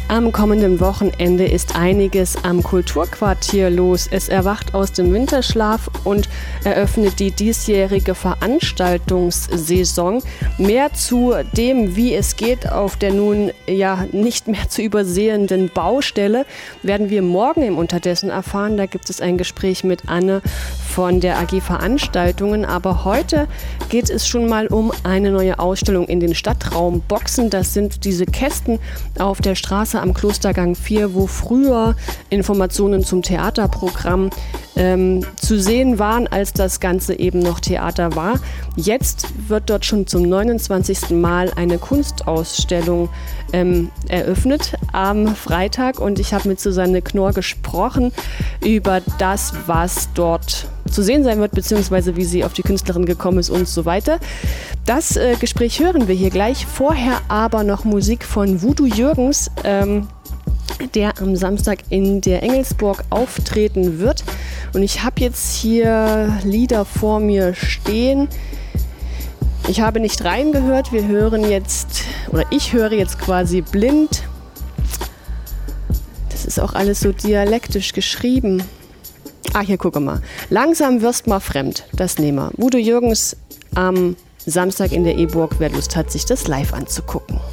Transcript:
Am kommenden Wochenende ist einiges am Kulturquartier los. Es erwacht aus dem Winterschlaf und eröffnet die diesjährige Veranstaltungssaison. Mehr zu dem, wie es geht auf der nun ja nicht mehr zu übersehenden Baustelle, werden wir morgen im Unterdessen erfahren. Da gibt es ein Gespräch mit Anne von der AG Veranstaltungen. Aber heute geht es schon mal um eine neue Ausstellung in den Stadtraumboxen. Das sind diese Kästen auf der Straße am Klostergang 4, wo früher Informationen zum Theaterprogramm zu sehen waren, als das Ganze eben noch Theater war. Jetzt wird dort schon zum 29. Mal eine Kunstausstellung eröffnet am Freitag und ich habe mit Susanne Knorr gesprochen über das, was dort zu sehen sein wird, beziehungsweise wie sie auf die Künstlerin gekommen ist und so weiter. Das Gespräch hören wir hier gleich. Vorher aber noch Musik von Voodoo Jürgens, der am Samstag in der Engelsburg auftreten wird. Und ich habe jetzt hier Lieder vor mir stehen. Ich habe nicht reingehört. Wir hören jetzt, oder ich höre jetzt quasi blind. Das ist auch alles so dialektisch geschrieben. Hier gucke mal. Langsam wirst mal fremd. Das nehmen wir. Voodoo Jürgens am Samstag in der E-Burg, wer Lust hat, sich das live anzugucken.